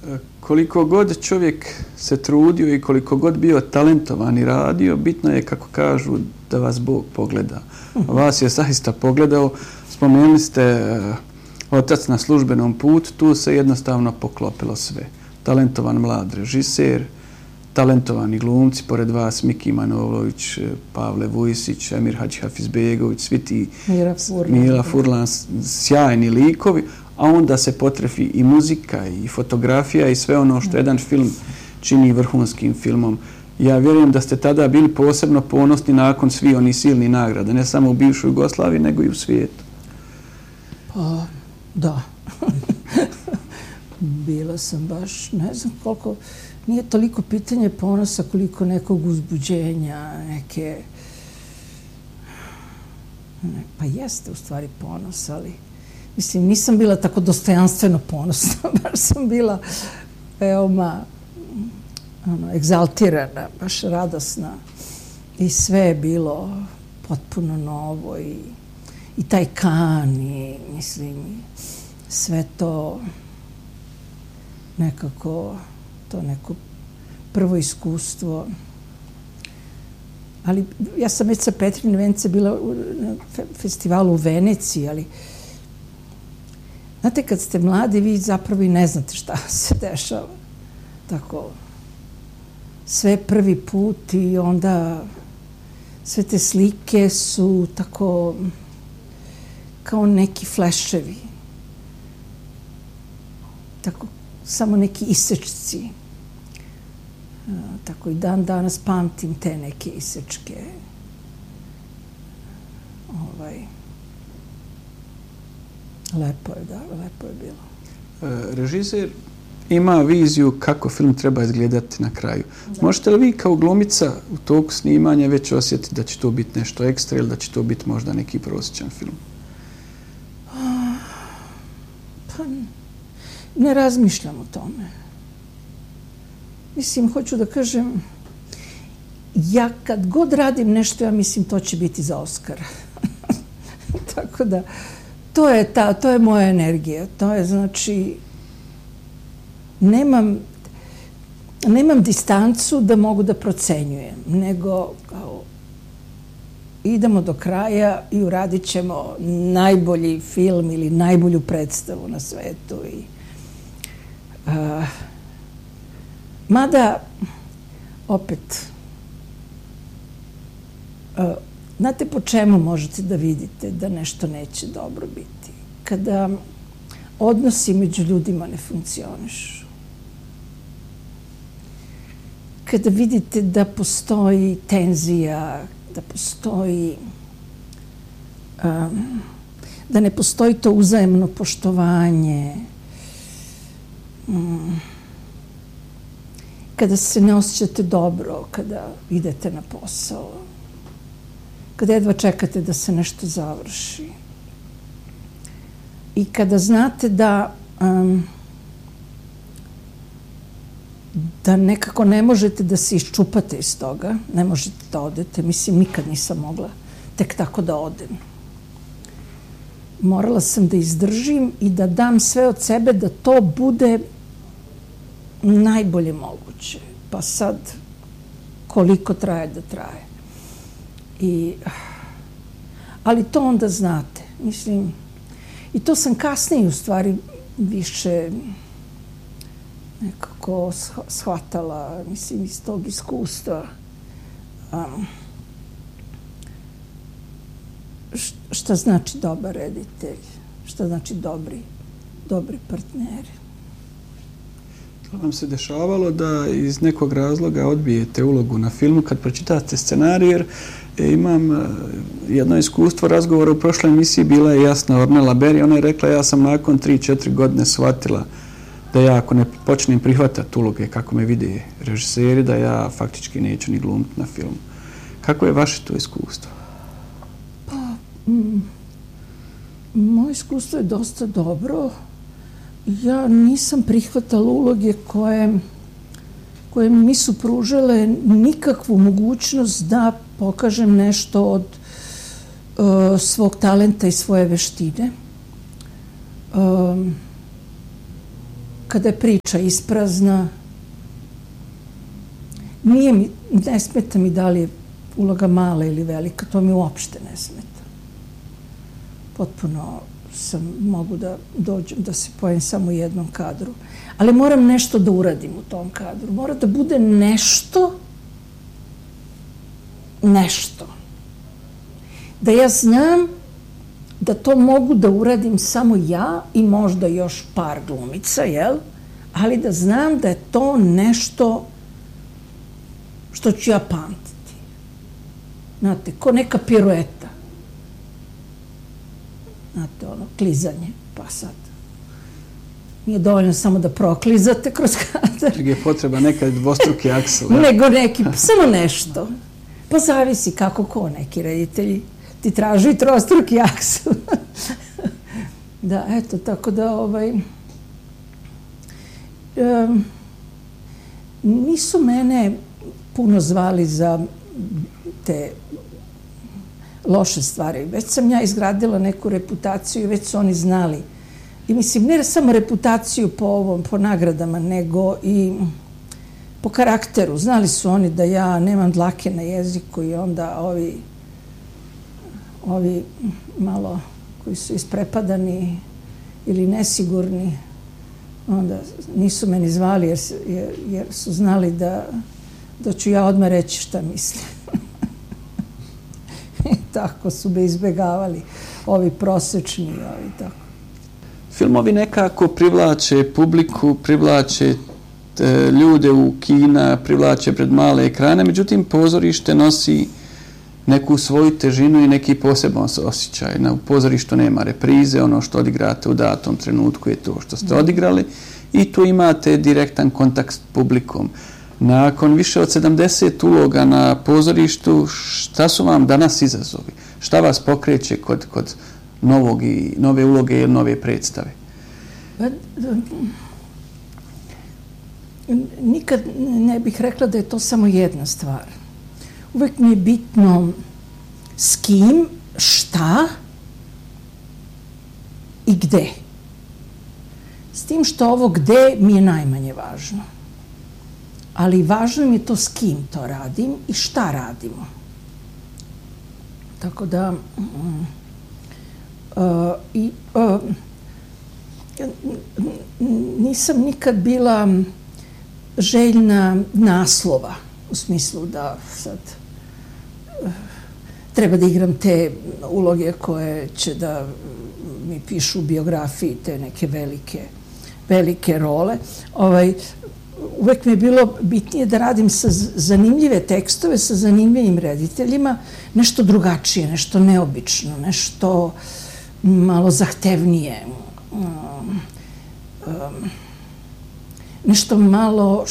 koliko god čovjek se trudio i koliko god bio talentovan i radio, bitno je, kako kažu, da vas Bog pogleda. Vas je zaista pogledao. Spomenuli ste Otac na službenom putu, tu se jednostavno poklopilo sve. Talentovan mlad režiser, talentovani glumci, pored vas Miki Manojlović, Pavle Vujsić, Emir Hadžihafizbegović, svi ti Mila Furlan, sjajni likovi, a onda se potrefi i muzika i fotografija i sve ono što jedan film čini vrhunskim filmom. Ja vjerujem da ste tada bili posebno ponosni nakon svi oni silni nagrada, ne samo u bivšoj Jugoslaviji, nego i u svijetu. Pa, da. Bila sam baš, ne znam koliko, nije toliko pitanje ponosa koliko nekog uzbuđenja, neke, pa jeste u stvari ponos, ali mislim, nisam bila tako dostojanstveno ponosna, baš sam bila veoma egzaltirana, baš radosna i sve je bilo potpuno novo i taj Kan i mislim sve to nekako, to neko prvo iskustvo. Ali ja sam već sa Petrine Vence bila na festivalu u Veneciji, ali znate, kad ste mladi, vi zapravo i ne znate šta se dešava. Tako, sve prvi put i onda sve te slike su tako kao neki fleševi. Tako, samo neki isečci. Tako i dan danas pamtim te neke isečke. Lepo je, da, lepo je bilo. Režiser ima viziju kako film treba izgledati na kraju. Možete li vi kao glumica u toku snimanja već osjetiti da će to biti nešto ekstra ili da će to biti možda neki prosječan film? Pa ne razmišljam o tome. Mislim, hoću da kažem, ja kad god radim nešto, ja mislim to će biti za Oskara. Tako da, to je moja energija. To je, znači, nemam distancu da mogu da procenjujem, nego kao idemo do kraja i uradit ćemo najbolji film ili najbolju predstavu na svetu. Mada, opet, znate po čemu možete da vidite da nešto neće dobro biti? Kada odnosi među ljudima ne funkcionišu. Kada vidite da postoji tenzija, da postoji, da ne postoji to uzajemno poštovanje, kada se ne osjećate dobro, kada idete na posao, kada jedva čekate da se nešto završi. I kada znate da nekako ne možete da se iščupate iz toga, ne možete da odete. Mislim, nikad nisam mogla tek tako da odem. Morala sam da izdržim i da dam sve od sebe da to bude najbolje moguće. Pa sad, koliko traje da traje. Ali to onda znate. Mislim, i to sam kasnije u stvari više nekako shvatala, mislim, iz tog iskustva. Šta znači dobar reditelj? Šta znači dobri partneri? To vam se dešavalo da iz nekog razloga odbijete ulogu na filmu kad pročitate scenarij, jer imam jedno iskustvo razgovora u prošloj emisiji, bila je Jasna Ornella Berry, ona je rekla, ja sam nakon 3-4 godine shvatila da ja ako ne počnem prihvatati uloge kako me vide režiseri, da ja faktički neću ni glumiti na filmu. Kako je vaše to iskustvo? Pa, moje iskustvo je dosta dobro. Ja nisam prihvatala uloge koje mi nisu pružale nikakvu mogućnost da pokažem nešto od svog talenta i svoje veštine. kada je priča isprazna, ne smeta mi da li je uloga mala ili velika, to mi uopšte ne smeta. Potpuno mogu da dođem, da se pojavim samo u jednom kadru. Ali moram nešto da uradim u tom kadru. Mora da bude nešto. Da ja znam da to mogu da uradim samo ja i možda još par glumica, jel? Ali da znam da je to nešto što ću ja pamtiti. Znate, ko neka pirueta. Znate, ono, klizanje, pa sad. Nije dovoljno samo da proklizate kroz kadar. Nego je potreba nekad dvostruki aksel. Nego neki, samo nešto. Pa zavisi kako ko neki reditelji ti tražu i trostruki aksel. Da, eto, tako da nisu mene puno zvali za te loše stvari. Već sam ja izgradila neku reputaciju i već su oni znali. I mislim, ne samo reputaciju po nagradama, nego i po karakteru. Znali su oni da ja nemam dlake na jeziku i onda ovi malo koji su isprepadani ili nesigurni, onda nisu meni zvali jer su znali da ću ja odmah reći šta mislim. I tako su me izbegavali ovi prosečni, ovi tako. Filmovi nekako privlače publiku, privlače ljude u kina, privlače pred male ekrane, međutim pozorište nosi neku svoju težinu i neki poseban osjećaj. U pozorištu nema reprize, ono što odigrate u datom trenutku je to što ste odigrali i tu imate direktan kontakt s publikom. Nakon više od 70 uloga na pozorištu, šta su vam danas izazovi? Šta vas pokreće kod nove uloge ili nove predstave? Nikad ne bih rekla da je to samo jedna stvar. Uvek mi je bitno s kim, šta i gde. S tim što ovo gde mi je najmanje važno. Ali važno mi je to s kim to radim i šta radimo. Tako da nisam nikad bila željna naslova u smislu da sad treba da igram te uloge koje će da mi pišu u biografiji, te neke velike role. Uvek mi je bilo bitnije da radim sa zanimljive tekstove, sa zanimljivim rediteljima, nešto drugačije, nešto neobično, nešto malo zahtevnije, nešto malo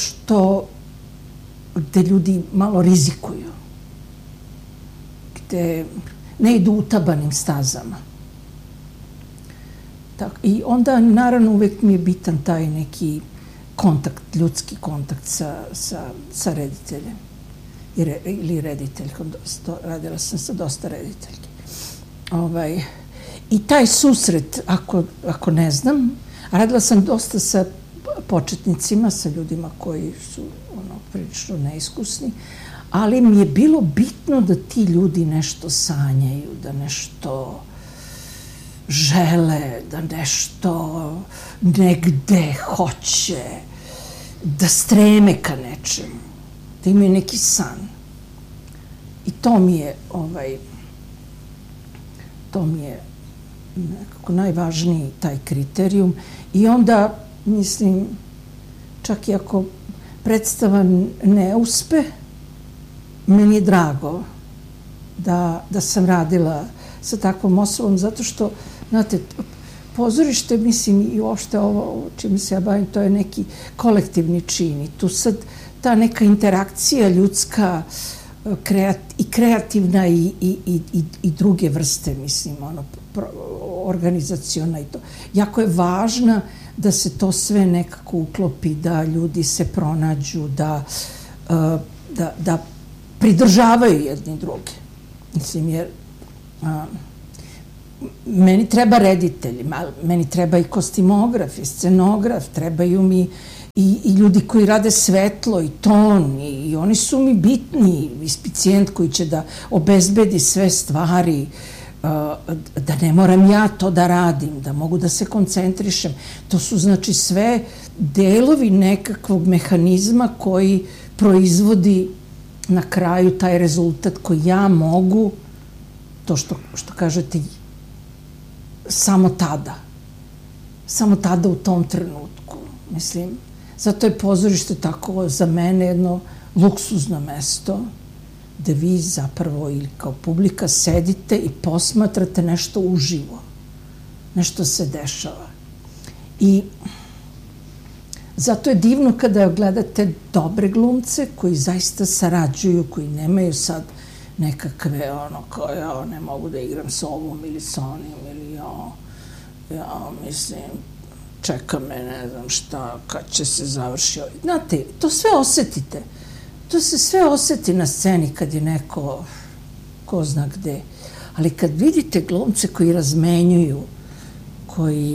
gde ljudi malo rizikuju, gde ne idu utabanim stazama. I onda, naravno, uvek mi je bitan taj neki kontakt, ljudski kontakt sa rediteljem ili rediteljkom. Radila sam sa dosta rediteljke. I taj susret, ako ne znam, radila sam dosta sa početnicima, sa ljudima koji su prilično neiskusni, ali mi je bilo bitno da ti ljudi nešto sanjaju, da nešto žele, da nešto negde hoće, da streme ka nečemu, da imaju neki san. I to mi je nekako najvažniji taj kriterijum. I onda, mislim, čak i ako predstava ne uspe, meni je drago da sam radila sa takvom osobom, zato što, znate, pozorište, mislim, i uopšte ovo čime se ja bavim, to je neki kolektivni čin. I tu sad ta neka interakcija ljudska i kreativna i druge vrste, mislim, organizaciona i to. Jako je važna da se to sve nekako uklopi, da ljudi se pronađu, da pridržavaju jedni druge. Mislim, jer meni treba reditelj, meni treba i kostimograf, i scenograf, trebaju mi i ljudi koji rade svetlo i ton i oni su mi bitni, ispicijent koji će da obezbedi sve stvari, da ne moram ja to da radim, da mogu da se koncentrišem. To su znači sve delovi nekakvog mehanizma koji proizvodi na kraju taj rezultat koji ja mogu, to što kažete, samo tada u tom trenutku. Mislim, zato je pozorište tako za mene jedno luksuzno mesto gde vi zapravo ili kao publika sedite i posmatrate nešto uživo. Nešto se dešava. I zato je divno kada gledate dobre glumce koji zaista sarađuju, koji nemaju sad nekakve kao ja ne mogu da igram s ovom ili s onim ili ja mislim čeka me ne znam šta kad će se završiti. Znate, to sve osetite. To se sve oseti na sceni kad je neko ko zna gde. Ali kad vidite glumce koji razmenjuju, koji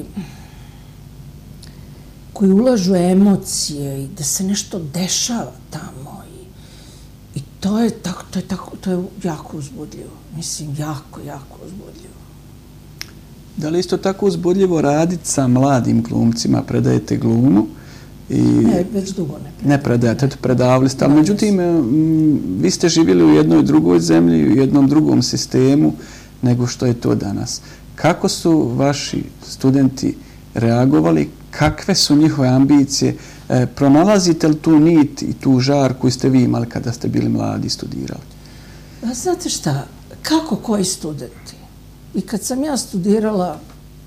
ulažu emocije i da se nešto dešava tamo i to je jako uzbudljivo. Mislim, jako uzbudljivo. Da li isto tako uzbudljivo raditi sa mladim glumcima? Predajete glumu? Ne, već dugo ne predajem. Ne predajete, predavali ste, ali međutim, vi ste živjeli u jednoj drugoj zemlji, u jednom drugom sistemu nego što je to danas. Kako su vaši studenti reagovali? Kakve su njihove ambicije? Pronalazite li tu nit i tu žar koju ste vi imali kada ste bili mladi i studirali? A znate šta, kako koji studenti? I kad sam ja studirala,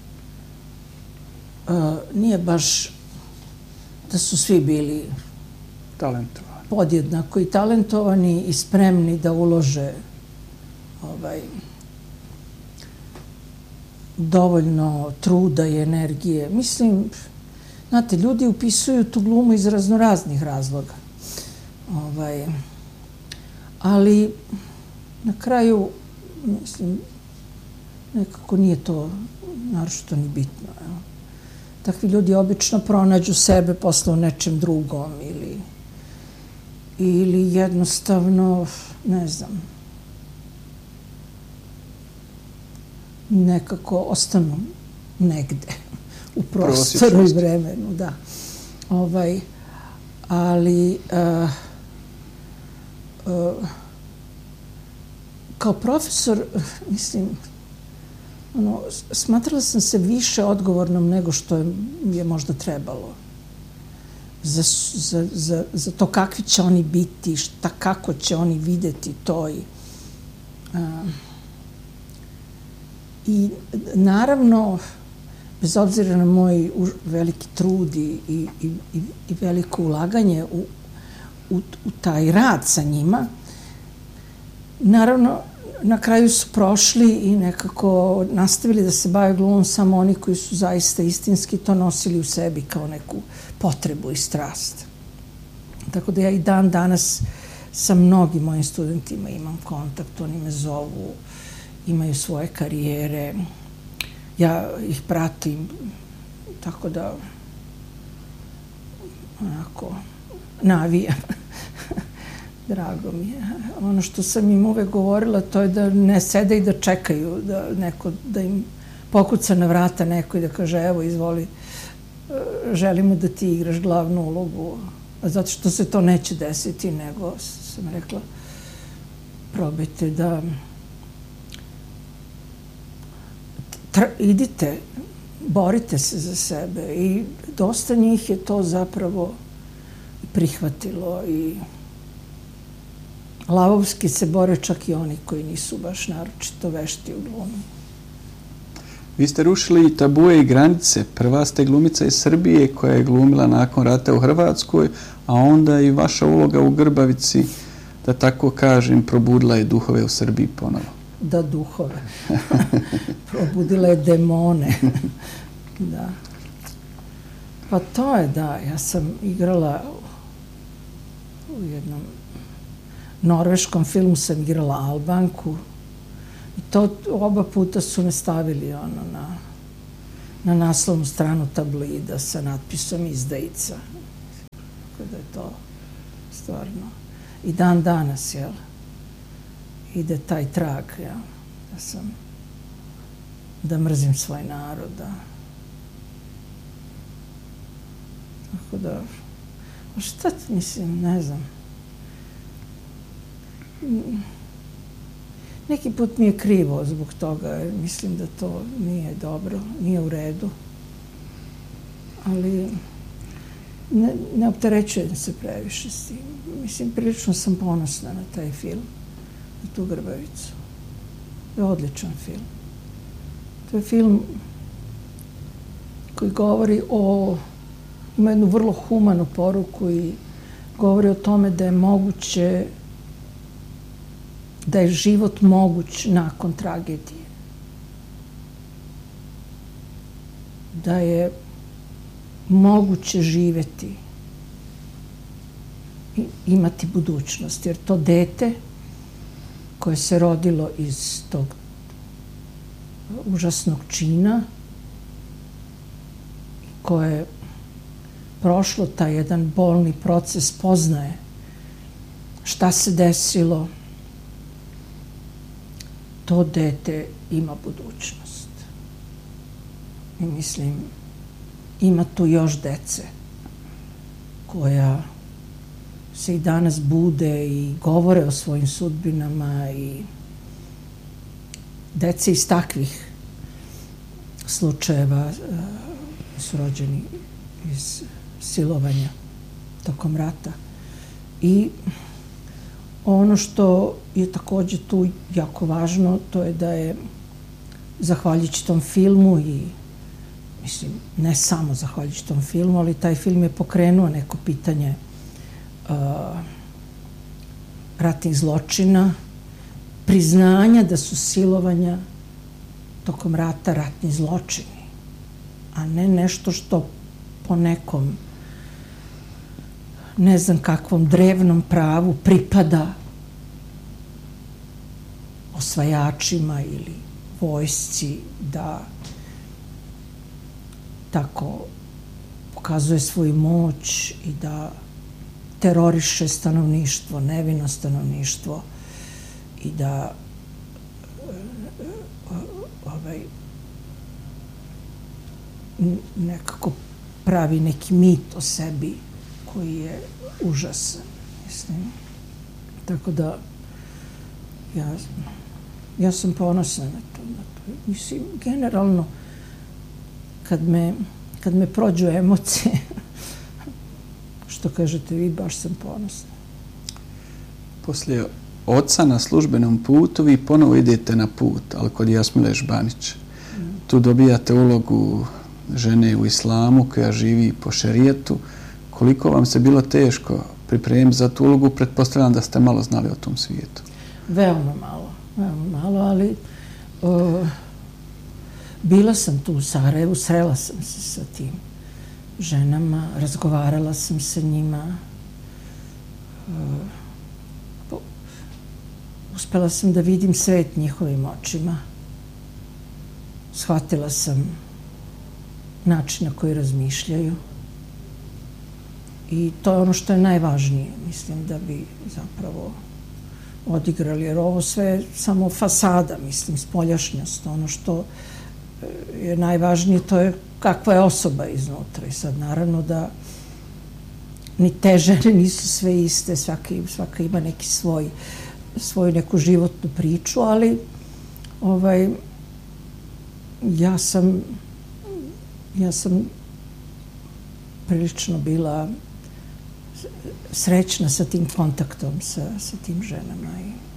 nije baš da su svi bili podjednako i talentovani i spremni da ulože dovoljno truda i energije. Mislim, znate, ljudi upisuju tu glumu iz raznoraznih razloga. Ali na kraju, mislim, nekako nije to naročito ni bitno. Takvi ljudi obično pronađu sebe posle u nečem drugom ili jednostavno, ne znam, nekako ostanu negde u prostoru i vremenu, da. Ali kao profesor, mislim, smatrala sam se više odgovornom nego što je možda trebalo. Za to kakvi će oni biti, kako će oni videti to. I naravno, bez obzira na moj veliki trud i veliko ulaganje u taj rad sa njima, naravno, na kraju su prošli i nekako nastavili da se bave glumom samo oni koji su zaista istinski to nosili u sebi kao neku potrebu i strast. Tako da ja i dan danas sa mnogim mojim studentima imam kontakt, oni me zovu, imaju svoje karijere, ja ih pratim, tako da onako navijam. Drago mi je. Ono što sam im uvek govorila, to je da ne sede i da čekaju, da im pokuca na vrata neko i da kaže, evo, izvoli, želimo da ti igraš glavnu ulogu. Zato što se to neće desiti, nego sam rekla, probajte da idite, borite se za sebe i dosta njih je to zapravo prihvatilo i lavovski se bore čak i oni koji nisu baš naročito vešti u glumi. Vi ste rušili tabue i granice. Prva ste glumica iz Srbije koja je glumila nakon rata u Hrvatskoj, a onda i vaša uloga u Grbavici, da tako kažem, probudila je duhove u Srbiji ponovo. Da, duhove. Probudila je demone. Da. Pa to je, da. Ja sam igrala u jednom norveškom filmu, sam igrala Albanku. I to oba puta su me stavili na naslovnu stranu tabloida sa natpisom izdajica. Tako da je to stvarno. I dan danas, jel? Ide taj trag, jel? Da mrzim svoj narod, da. Tako da, šta mislim, ne znam. Neki put mi je krivo zbog toga, mislim da to nije dobro, nije u redu. Ali ne opterećujem se previše s tim. Mislim, prilično sam ponosna na taj film, na tu Grbavicu. To je odličan film. To je film koji govori ima jednu vrlo humanu poruku i govori o tome da je moguće, da je život moguć nakon tragedije. Da je moguće živeti i imati budućnost. Jer to dete koje se rodilo iz tog užasnog čina, koje je prošlo taj jedan bolni proces, poznaje šta se desilo, to dete ima budućnost. I mislim, ima tu još dece koja se i danas bude i govore o svojim sudbinama i dece iz takvih slučajeva su rođeni iz silovanja tokom rata. I ono što je takođe tu jako važno, to je da je zahvaljujući tom filmu i mislim, ne samo zahvaljujući tom filmu, ali taj film je pokrenuo neko pitanje ratnih zločina, priznanja da su silovanja tokom rata ratni zločini, a ne nešto što po nekom ne znam kakvom drevnom pravu pripada osvajačima ili vojsci da tako pokazuje svoju moć i da teroriše stanovništvo, nevino stanovništvo i da nekako pravi neki mit o sebi koji je užasan, mislim. Tako da ja sam ponosna na to. Mislim, generalno, kad me prođu emocije, što kažete vi, baš sam ponosna. Poslije oca na službenom putu vi ponovo idete na put, ali kod Jasmile Žbanić. Tu dobijate ulogu žene u islamu koja živi po šerijetu. Koliko vam se bilo teško pripremiti za tu ulogu? Pretpostavljam da ste malo znali o tom svijetu. Veoma malo, ali bila sam tu u Sarajevu, srela sam se sa tim ženama, razgovarala sam sa njima. Uspela sam da vidim svet njihovim očima. Shvatila sam način na koji razmišljaju. I to je ono što je najvažnije, mislim, da bi zapravo odigrali. Jer ovo sve je samo fasada, mislim, spoljašnjost. Ono što je najvažnije, to je kakva je osoba iznutra. I sad, naravno, da ni te žene nisu sve iste, svaka ima neki svoju neku životnu priču, ali ja sam prilično bila srećna sa tim kontaktom sa tim ženama.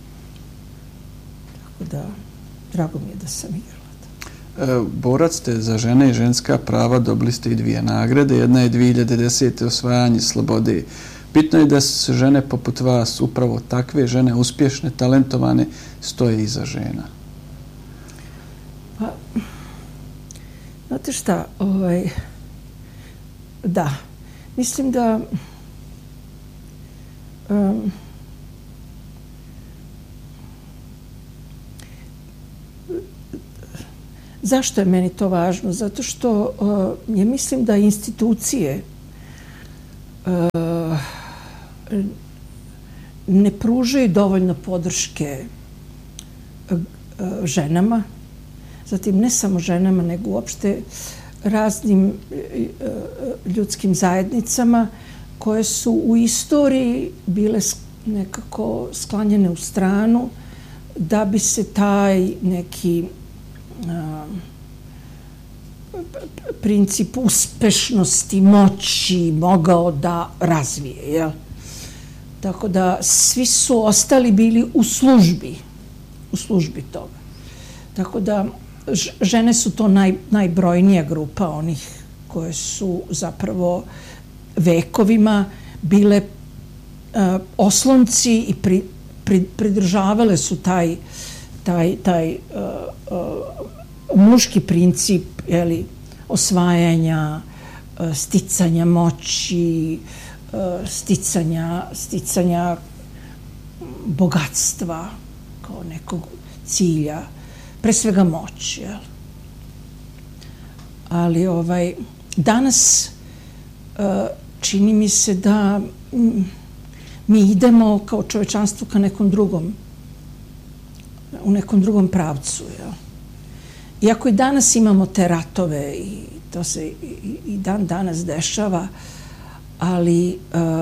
Tako da, drago mi je da sam igrala. Borac ste za žene i ženska prava, dobili ste i 2 nagrade. Jedna je 2010. osvajanje slobode. Bitno je da su žene poput vas, upravo takve žene, uspješne, talentovane, stoje iza žena. Pa, znate šta, da, mislim da Zašto je meni to važno? Zato što ja mislim da institucije ne pružaju dovoljno podrške ženama, zatim ne samo ženama, nego uopšte raznim ljudskim zajednicama koje su u istoriji bile nekako sklanjene u stranu da bi se taj neki princip uspešnosti, moći mogao da razvije, jel? Tako da svi su ostali bili u službi toga. Tako da žene su to najbrojnija grupa onih koje su zapravo vekovima bile oslonci i pridržavale su taj muški princip, jeli, osvajanja, sticanja moći, sticanja bogatstva kao nekog cilja, pre svega moć, jel? Ali danas čini mi se da mi idemo kao čovečanstvo ka u nekom drugom pravcu, jel? Iako i danas imamo te ratove i to se i dan danas dešava, ali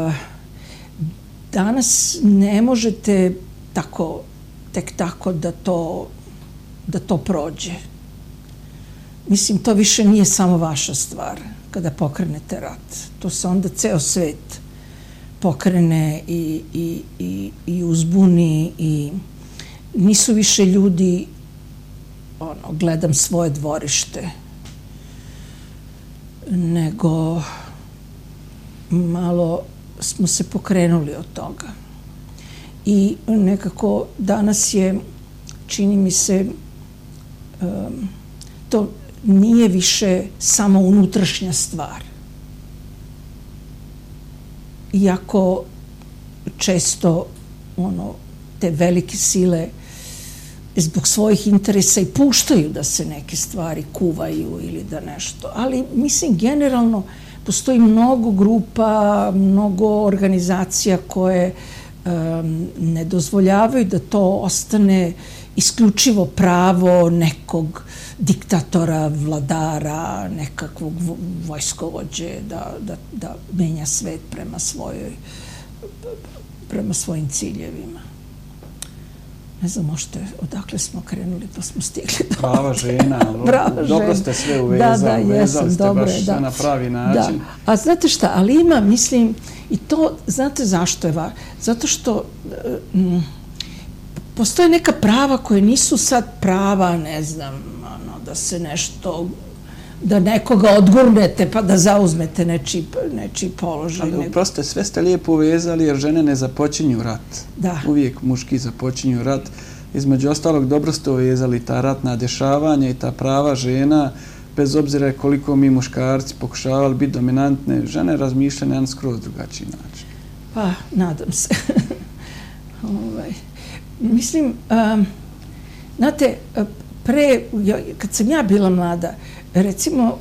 danas ne možete tek tako da to prođe. Mislim, to više nije samo vaša stvar kada pokrenete rat. To se onda ceo svet pokrene i uzbuni i nisu više ljudi gledam svoje dvorište, nego malo smo se pokrenuli od toga. I nekako danas je, čini mi se, to nije više samo unutrašnja stvar. Iako često te velike sile zbog svojih interesa i puštaju da se neke stvari kuvaju ili da nešto. Ali mislim generalno postoji mnogo grupa, mnogo organizacija koje ne dozvoljavaju da to ostane isključivo pravo nekog diktatora, vladara, nekakvog vojskovođe da menja svet prema svojim ciljevima. Ne znam, možete, odakle smo krenuli pa smo stigli do... Prava žena, dobro ste sve uvezali, uvezali ste baš sve na pravi način. Da. A znate šta, ali ima, mislim, i to, znate zašto je važno? Zato što postoje neka prava koje nisu sad prava, ne znam, da se nešto, da nekoga odgurnete pa da zauzmete nečiji položaj. Ali prosto, sve ste lijepo uvezali jer žene ne započinju rat. Da. Uvijek muški započinju rat. Između ostalog, dobro ste uvezali ta ratna dešavanja i ta prava žena, bez obzira koliko mi muškarci pokušavali biti dominantne, žene razmišljaju na jedan skroz drugačiji način. Pa, nadam se. Mislim, znate, kad sam ja bila mlada, recimo,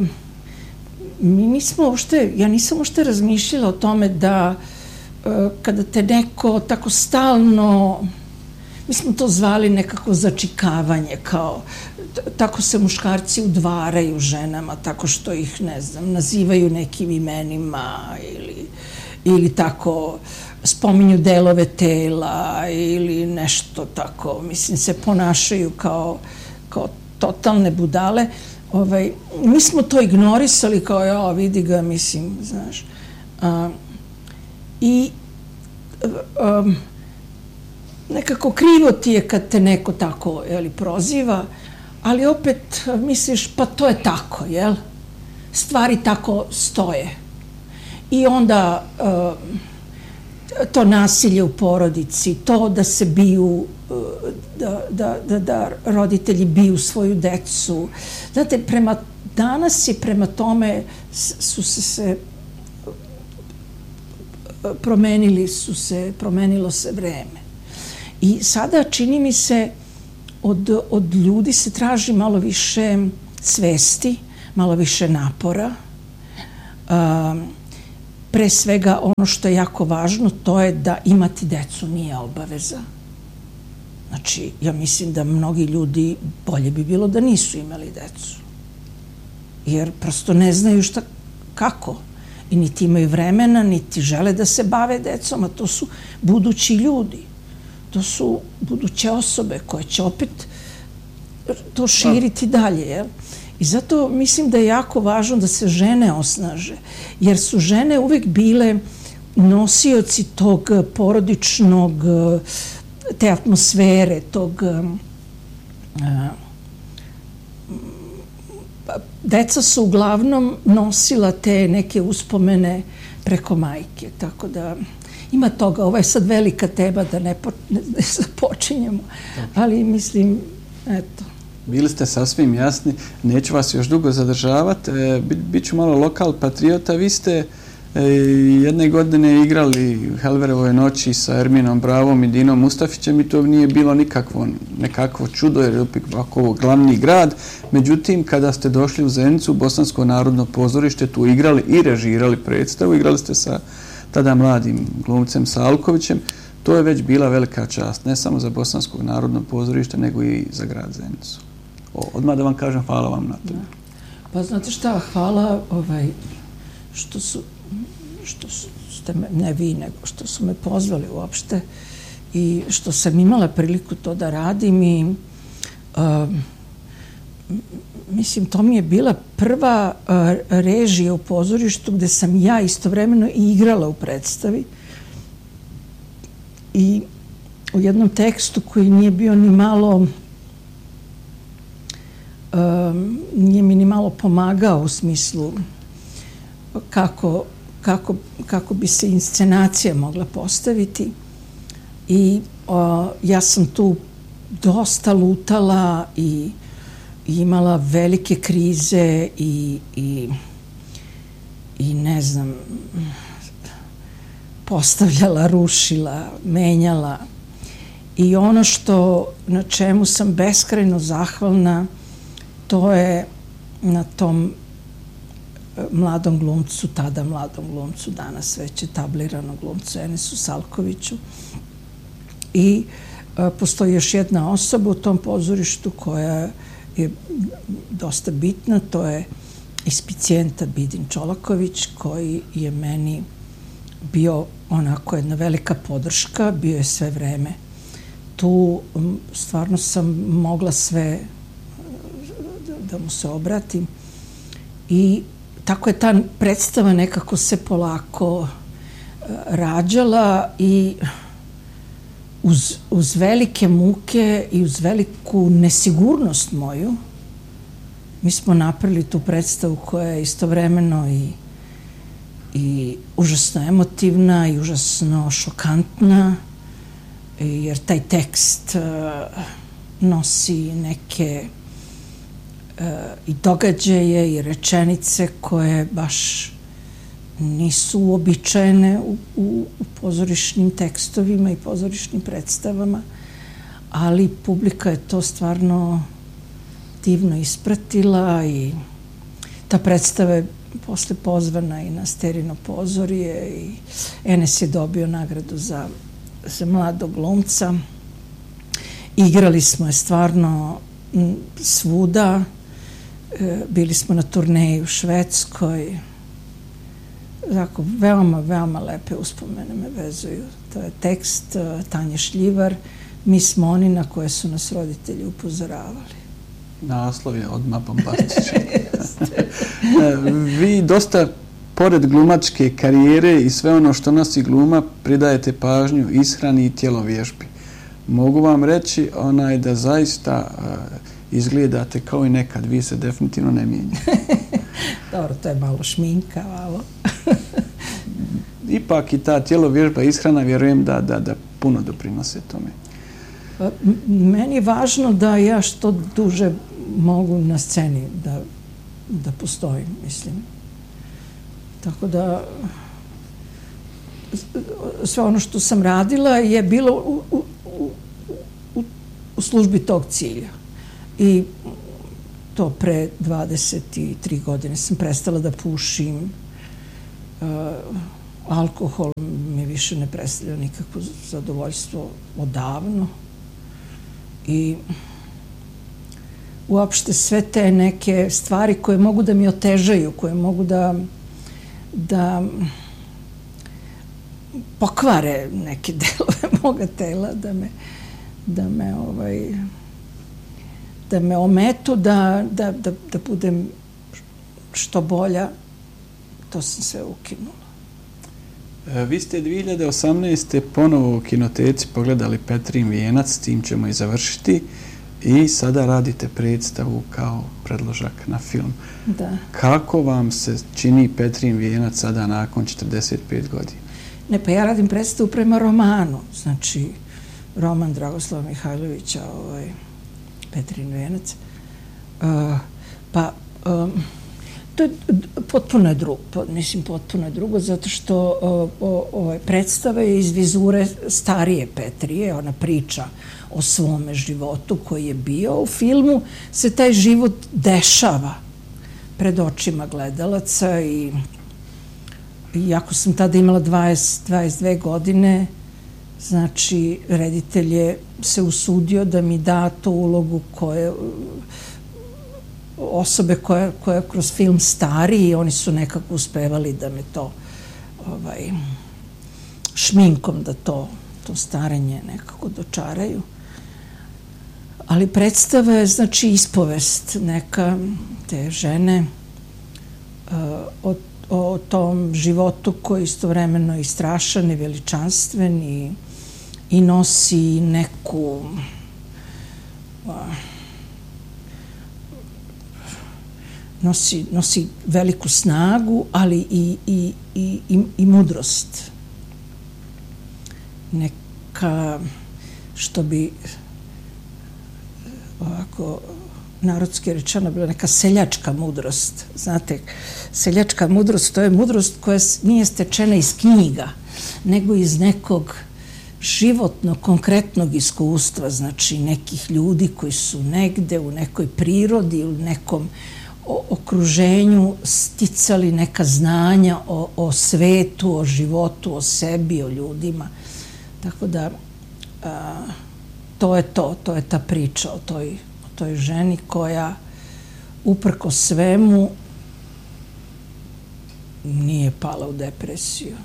ja nisam uopšte razmišljala o tome da kada te neko tako stalno, mi smo to zvali nekako začikavanje, kao tako se muškarci udvaraju ženama, tako što ih, ne znam, nazivaju nekim imenima ili tako spominju delove tela ili nešto tako, mislim, se ponašaju kao totalne budale. Mi smo to ignorisali kao, ja, vidi ga, mislim, znaš. I nekako krivo ti je kad te neko tako, proziva, ali opet misliš, pa to je tako, jel? Stvari tako stoje. I onda to nasilje u porodici, to da se biju, da roditelji biju svoju decu. Znate, danas je prema tome promenilo se vreme. I sada čini mi se od ljudi se traži malo više svesti, malo više napora. Pre svega ono što je jako važno, to je da imati decu nije obaveza. Znači, ja mislim da mnogi ljudi, bolje bi bilo da nisu imali decu. Jer prosto ne znaju kako. I niti imaju vremena, niti žele da se bave decom, a to su budući ljudi. To su buduće osobe koje će opet to širiti dalje, jel? I zato mislim da je jako važno da se žene osnaže, jer su žene uvek bile nosioci tog porodičnog, te atmosfere, tog... Deca su uglavnom nosila te neke uspomene preko majke, tako da ima toga. Ovo je sad velika tema da ne započinjemo, ali mislim, eto. Bili ste sasvim jasni, neću vas još dugo zadržavati, bit ću malo lokal patriota. Vi ste jedne godine igrali u Helverovoj noći sa Erminom Bravom i Dinom Mustafićem i to nije bilo nekakvo čudo jer je ovako glavni grad. Međutim, kada ste došli u Zenicu, Bosansko narodno pozorište, tu igrali i režirali predstavu, igrali ste sa tada mladim glumcem Salkovićem. To je već bila velika čast, ne samo za Bosansko narodno pozorište, nego i za grad Zenicu. Odmah da vam kažem, hvala vam na to. Pa znate šta, hvala što ste me, ne vi, nego što su me pozvali uopšte i što sam imala priliku to da radim i mislim, to mi je bila prva režija u pozorištu gde sam ja istovremeno i igrala u predstavi i u jednom tekstu koji nije bio ni malo nije mi ni malo pomagao u smislu kako bi se inscenacija mogla postaviti. I ja sam tu dosta lutala i imala velike krize i ne znam, postavljala, rušila, menjala. I ono na čemu sam beskrajno zahvalna, to je na tom mladom glumcu, tada mladom glumcu, danas već etabliranom glumcu Enisu Salkoviću. I postoji još jedna osoba u tom pozorištu koja je dosta bitna, to je ispicijenta Bidin Čolaković, koji je meni bio onako jedna velika podrška, bio je sve vreme tu. Stvarno sam mogla sve da mu se obratim i tako je ta predstava nekako se polako rađala i uz velike muke i uz veliku nesigurnost moju mi smo napravili tu predstavu koja je istovremeno i užasno emotivna i užasno šokantna, jer taj tekst nosi neke i događaje i rečenice koje baš nisu uobičajene u pozorišnim tekstovima i pozorišnim predstavama, ali publika je to stvarno divno ispratila i ta predstava je posle pozvana i na Sterino pozorje i Enes je dobio nagradu za mladog glumca. Igrali smo je stvarno svuda. Bili smo na turneji u Švedskoj. Tako, veoma, veoma lepe uspomene me vezuju. To je tekst Tanje Šljivar, Mi smo oni na koje su nas roditelji upozoravali. Naslov je odmah bombastičan. Vi dosta, pored glumačke karijere i sve ono što nosi gluma, pridajete pažnju ishrani i tjelovježbi. Mogu vam reći da zaista izgledate kao i nekad, vi se definitivno ne mijenjate. Dobro, to je malo šminka, malo. Ipak i ta tjelovježba, ishrana, vjerujem da puno doprinose tome. Meni je važno da ja što duže mogu na sceni da postojim, mislim. Tako da sve ono što sam radila je bilo u službi tog cilja. I to pre 23 godine sam prestala da pušim. Alkohol mi više ne predstavlja nikakvo zadovoljstvo odavno. I uopšte sve te neke stvari koje mogu da mi otežaju, koje mogu da pokvare neke delove moga tela, da me ometu, da budem što bolja, to sam sve ukinula. Vi ste 2018. ponovo u kinoteci pogledali Petrin vijenac, s tim ćemo i završiti, i sada radite predstavu kao predložak na film. Da. Kako vam se čini Petrin vijenac sada nakon 45 godina? Ne, pa ja radim predstavu prema romanu, znači roman Dragoslava Mihajlovića, Petrin vijenac. To je potpuno je drugo, zato što predstava je iz vizure starije Petrije, ona priča o svome životu koji je bio. U filmu se taj život dešava pred očima gledalaca i iako sam tada imala 22 godine, znači reditelj je se usudio da mi da tu ulogu osobe koja kroz film stari i oni su nekako uspevali da me to šminkom da to starenje nekako dočaraju. Ali predstava je znači ispovest neka te žene o tom životu koji je istovremeno i strašan i veličanstven i nosi neku nosi veliku snagu, ali i mudrost. Neka, što bi ovako narodski rečeno bila neka seljačka mudrost. Znate, seljačka mudrost, to je mudrost koja nije stečena iz knjiga, nego iz nekog životnog, konkretnog iskustva, znači nekih ljudi koji su negde u nekoj prirodi, u nekom okruženju sticali neka znanja o svetu, o životu, o sebi, o ljudima. Tako da to je ta priča o toj ženi koja uprko svemu nije pala u depresiju.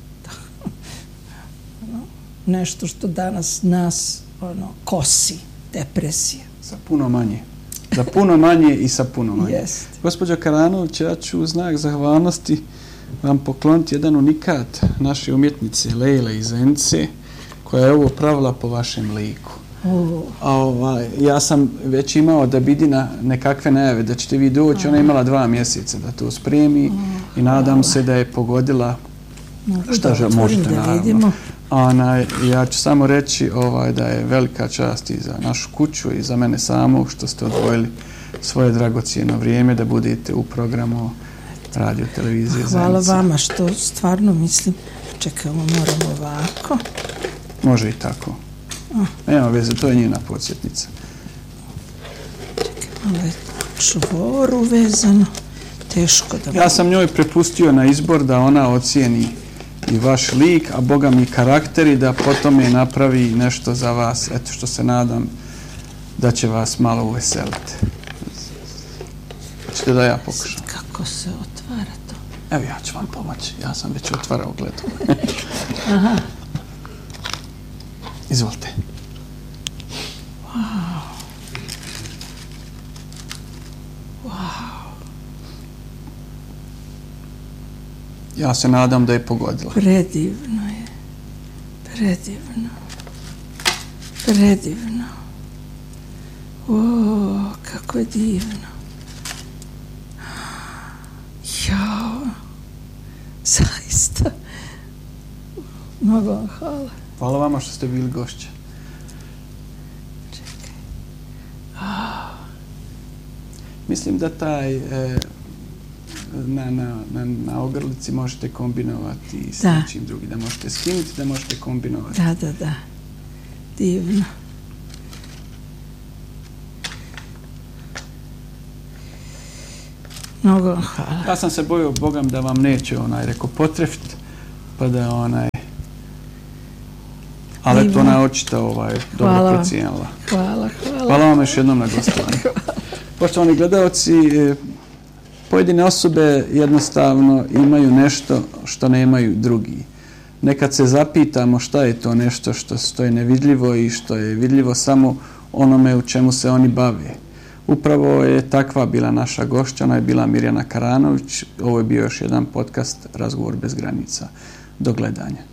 Nešto što danas nas kosi, depresija. Sa puno manje. Za puno manje i sa puno manje. Jest. Gospođo Karanović, ja ću u znak zahvalnosti vam pokloniti jedan unikat naše umjetnice Lejle iz Zenice, koja je ovo pravila po vašem liku. Ja sam već imao da vidi na nekakve najave da ćete vi doći. Ona je imala 2 mjeseca da to spremi i nadam se da je pogodila. Šta možete, naravno. Ja ću samo reći da je velika čast i za našu kuću i za mene samog što ste odvojili svoje dragocijeno vrijeme da budete u programu Radio Televizije Zenica. Hvala vama što stvarno mislim. Čekamo, moramo ovako. Može i tako. Nema veze, to je njena podsjetnica. Čekaj, malo je čvoru vezano. Teško da... Ja sam njoj prepustio na izbor da ona ocijeni i vaš lik, a Boga mi karakteri, da potom je napravi nešto za vas, eto što se nadam da će vas malo uveseliti. Hoćete da ja pokušam? Kako se otvara to? Evo ja ću vam pomoći, ja sam već otvarao gledu. Aha. Izvolite. Wow. Ja se nadam da je pogodila. Predivno je. Predivno. Predivno. O, kako je divno. Jao. Zaista. Mnogo vam hvala. Hvala vama što ste bili gošće. Čekaj. Mislim da taj na ogrlici možete kombinovati s nečim drugim. Da možete skinuti, da možete kombinovati. Da. Divno. Mnogo hvala. Ja sam se bojio Bogam da vam neće rekao potrefiti, pa da ali eto ona je očito dobro procijenila. Hvala. Hvala vam još jednom na gostovanju. Poštovani gledalci, pojedine osobe jednostavno imaju nešto što nemaju drugi. Nekad se zapitamo šta je to nešto što je nevidljivo i što je vidljivo samo onome u čemu se oni bave. Upravo je takva bila naša gošća, ona je bila Mirjana Karanović. Ovo je bio još jedan podcast Razgovor bez granica. Do gledanja.